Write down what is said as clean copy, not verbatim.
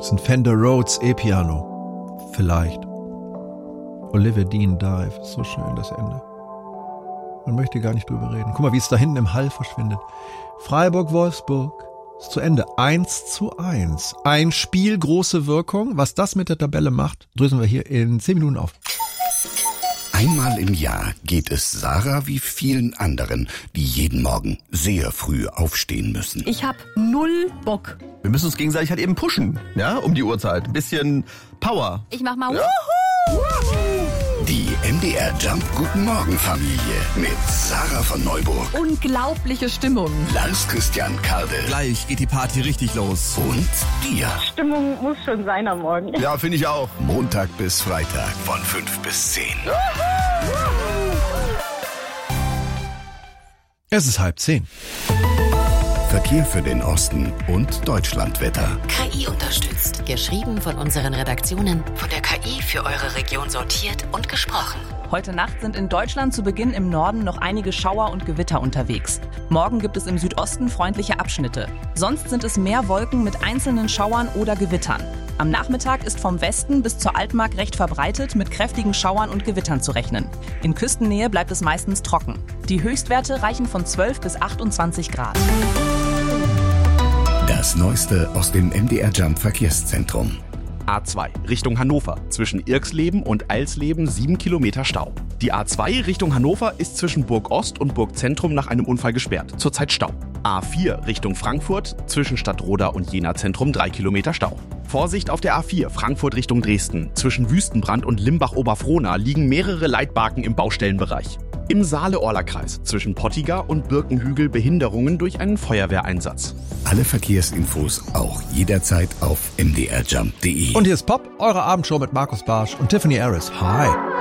Das ist ein Fender Rhodes E-Piano. Vielleicht. Olivia Dean Dive. So schön, das Ende. Man möchte gar nicht drüber reden. Guck mal, wie es da hinten im Hall verschwindet. Freiburg-Wolfsburg ist zu Ende. 1:1. Ein Spiel, große Wirkung. Was das mit der Tabelle macht, dröseln wir hier in 10 Minuten auf. Einmal im Jahr geht es Sarah wie vielen anderen, die jeden Morgen sehr früh aufstehen müssen. Ich hab 0 Bock. Wir müssen uns gegenseitig halt eben pushen, ja, um die Uhrzeit. Ein bisschen Power. Ich mach mal Die MDR Jump Guten Morgen Familie mit Sarah von Neuburg, Unglaubliche Stimmung. Lars Christian Kade Gleich geht die Party richtig los. und dir. Stimmung muss schon sein am Morgen. Ja, finde ich auch. Montag bis Freitag von 5 bis 10. Es ist 9:30. Verkehr für den Osten und Deutschlandwetter. KI unterstützt. Geschrieben von unseren Redaktionen, von der KI für eure Region sortiert und gesprochen. Heute Nacht sind in Deutschland zu Beginn im Norden noch einige Schauer und Gewitter unterwegs. Morgen gibt es im Südosten freundliche Abschnitte. Sonst sind es mehr Wolken mit einzelnen Schauern oder Gewittern. Am Nachmittag ist vom Westen bis zur Altmark recht verbreitet mit kräftigen Schauern und Gewittern zu rechnen. In Küstennähe bleibt es meistens trocken. Die Höchstwerte reichen von 12 bis 28 Grad. Das Neueste aus dem MDR Jump Verkehrszentrum. A2 Richtung Hannover. Zwischen Irxleben und Eilsleben 7 Kilometer Stau. Die A2 Richtung Hannover ist zwischen Burg Ost und Burg Zentrum nach einem Unfall gesperrt. Zurzeit Stau. A4 Richtung Frankfurt. Zwischen Stadtroda und Jena Zentrum 3 Kilometer Stau. Vorsicht auf der A4 Frankfurt Richtung Dresden. Zwischen Wüstenbrand und Limbach-Oberfrohna liegen mehrere Leitbarken im Baustellenbereich. Im Saale-Orla-Kreis zwischen Pottiger und Birkenhügel Behinderungen durch einen Feuerwehreinsatz. Alle Verkehrsinfos auch jederzeit auf mdrjump.de. Und hier ist Pop, eure Abendshow mit Markus Barsch und Tiffany Harris. Hi.